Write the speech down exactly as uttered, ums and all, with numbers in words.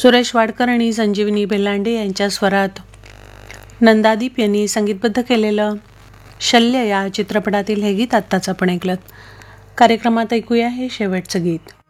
सुरेश वाडकर आणि संजीवनी बेलांडे यांच्या स्वरात नंदादीप यांनी संगीतबद्ध केलेलं शल्य या चित्रपटातील हे गीत आत्ताच आपण ऐकलं. कार्यक्रमात ऐकूया हे शेवटचं गीत.